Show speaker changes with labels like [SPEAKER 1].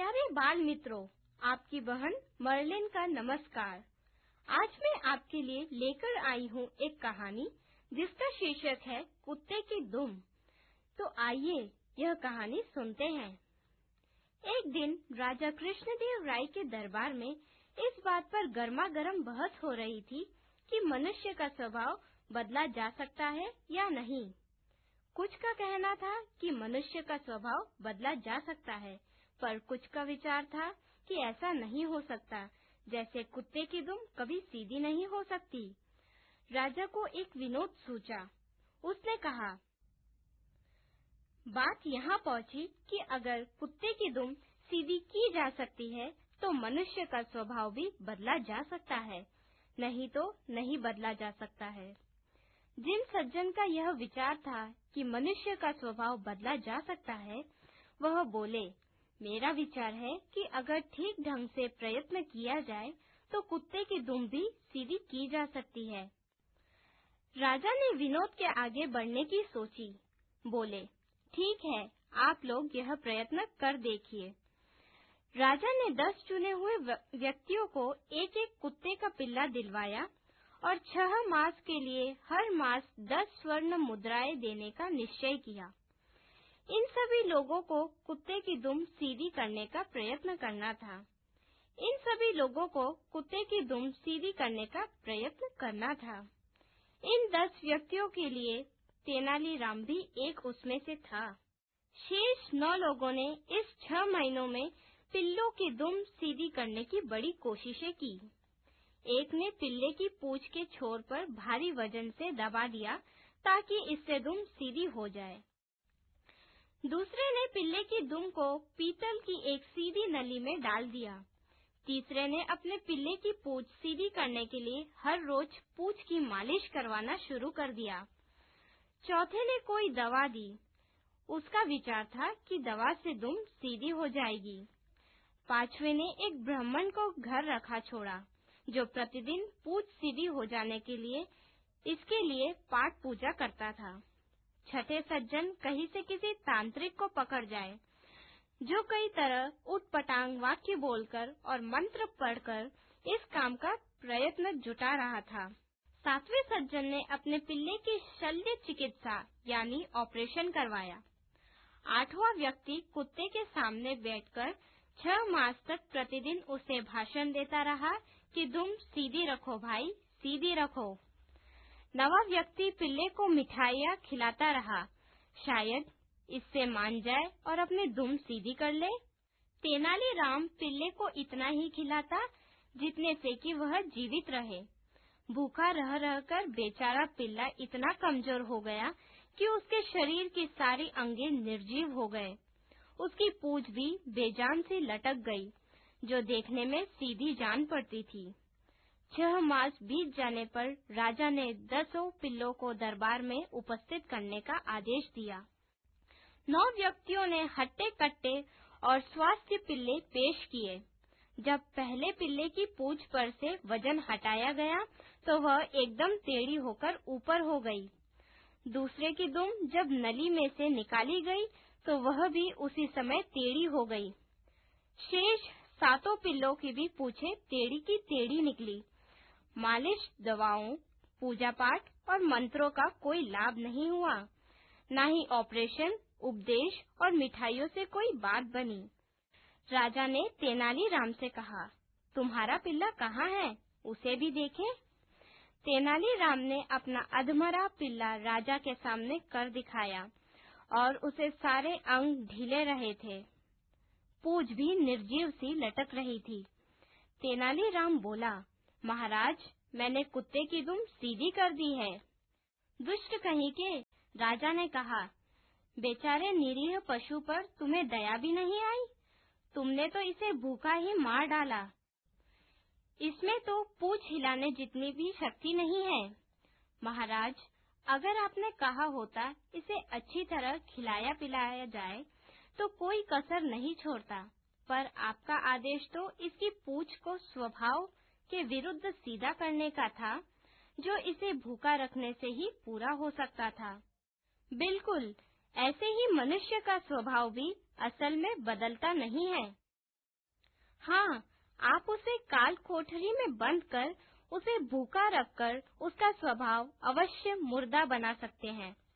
[SPEAKER 1] प्यारे बाल मित्रों, आपकी बहन मर्लिन का नमस्कार। आज मैं आपके लिए लेकर आई हूँ एक कहानी जिसका शीर्षक है कुत्ते की दुम। तो आइए यह कहानी सुनते हैं। एक दिन राजा कृष्णदेव राय के दरबार में इस बात पर गर्मागर्म बहस हो रही थी कि मनुष्य का स्वभाव बदला जा सकता है या नहीं। कुछ का कहना था कि मनुष्य का स्वभाव बदला जा सकता है, पर कुछ का विचार था कि ऐसा नहीं हो सकता, जैसे कुत्ते की दुम कभी सीधी नहीं हो सकती। राजा को एक विनोद सूझा। उसने कहा, बात यहाँ पहुँची कि अगर कुत्ते की दुम सीधी की जा सकती है, तो मनुष्य का स्वभाव भी बदला जा सकता है, नहीं तो नहीं बदला जा सकता है। जिन सज्जन का यह विचार था कि मनुष्य का स्वभाव बदला जा सकता है, वह बोले, मेरा विचार है कि अगर ठीक ढंग से प्रयत्न किया जाए तो कुत्ते की दुम भी सीधी की जा सकती है। राजा ने विनोद के आगे बढ़ने की सोची। बोले, ठीक है, आप लोग यह प्रयत्न कर देखिए। राजा ने 10 चुने हुए व्यक्तियों को एक एक कुत्ते का पिल्ला दिलवाया और 6 मास के लिए हर मास 10 स्वर्ण मुद्राएं देने का निश्चय किया। इन सभी लोगों को कुत्ते की दुम सीधी करने का प्रयत्न करना था। इन सभी लोगों को कुत्ते की दुम सीधी करने का प्रयत्न करना था। इन 10 व्यक्तियों के लिए तेनालीराम भी एक उसमें से था। शेष 9 लोगों ने इस 6 महीनों में पिल्लों की दुम सीधी करने की बड़ी कोशिशें की। एक ने पिल्ले की पूंछ के छोर पर भारी वजन से दबा दिया ताकि इससे दुम सीधी हो जाए। दूसरे ने पिल्ले की दुम को पीतल की एक सीधी नली में डाल दिया। तीसरे ने अपने पिल्ले की पूंछ सीधी करने के लिए हर रोज पूंछ की मालिश करवाना शुरू कर दिया। चौथे ने कोई दवा दी। उसका विचार था कि दवा से दुम सीधी हो जाएगी। पांचवे ने एक ब्राह्मण को घर रखा छोड़ा, जो प्रतिदिन पूंछ सीधी हो जाने के लिए इसके लिए पाठ पूजा करता था। छठे सज्जन कहीं से किसी तांत्रिक को पकड़ जाए, जो कई तरह उटपटांग वाक्य बोलकर और मंत्र पढ़कर इस काम का प्रयत्न जुटा रहा था। सातवें सज्जन ने अपने पिल्ले की शल्य चिकित्सा यानी ऑपरेशन करवाया। आठवां व्यक्ति कुत्ते के सामने बैठकर 6 मास तक प्रतिदिन उसे भाषण देता रहा कि दुम सीधी रखो भाई, सीधी रखो। 9वां व्यक्ति पिल्ले को मिठाइयाँ खिलाता रहा, शायद इससे मान जाए और अपनी दुम सीधी कर ले। तेनालीराम पिल्ले को इतना ही खिलाता जितने से कि वह जीवित रहे। भूखा रह रहकर बेचारा पिल्ला इतना कमजोर हो गया कि उसके शरीर की सारी अंगें निर्जीव हो गए। उसकी पूंछ भी बेजान सी लटक गई, जो देखने में सीधी जान पड़ती थी। 6 मास बीत जाने पर राजा ने 10 पिल्लों को दरबार में उपस्थित करने का आदेश दिया। 9 व्यक्तियों ने हट्टे-कट्टे और स्वास्थ्य पिल्ले पेश किए। जब पहले पिल्ले की पूंछ पर से वजन हटाया गया, तो वह एकदम टेढ़ी होकर ऊपर हो गई। दूसरे की दुम जब नली में से निकाली गई, तो वह भी उसी समय टेढ़ी हो गई। शेष 7 पिल्लों की भी पूंछें टेढ़ी की टेढ़ी निकली। मालिश, दवाओं, पूजा पाठ और मंत्रों का कोई लाभ नहीं हुआ। न ही ऑपरेशन, उपदेश और मिठाइयों से कोई बात बनी। राजा ने तेनालीराम से कहा, तुम्हारा पिल्ला कहाँ है? उसे भी देखें। तेनालीराम ने अपना अधमरा पिल्ला राजा के सामने कर दिखाया और उसे सारे अंग ढीले रहे थे। पूंछ भी निर्जीव सी लटक रही थी। तेनालीराम बोला, महाराज, मैंने कुत्ते की दुम सीधी कर दी है। दुष्ट कहीं के, राजा ने कहा, बेचारे निरीह पशु पर तुम्हें दया भी नहीं आई? तुमने तो इसे भूखा ही मार डाला। इसमें तो पूंछ हिलाने जितनी भी शक्ति नहीं है। महाराज, अगर आपने कहा होता इसे अच्छी तरह खिलाया पिलाया जाए तो कोई कसर नहीं छोड़ता, पर आपका आदेश तो इसकी पूंछ को स्वभाव के विरुद्ध सीधा करने का था, जो इसे भूखा रखने से ही पूरा हो सकता था। बिल्कुल ऐसे ही मनुष्य का स्वभाव भी असल में बदलता नहीं है। हाँ, आप उसे काल कोठरी में बंद कर उसे भूखा रखकर उसका स्वभाव अवश्य मुर्दा बना सकते हैं।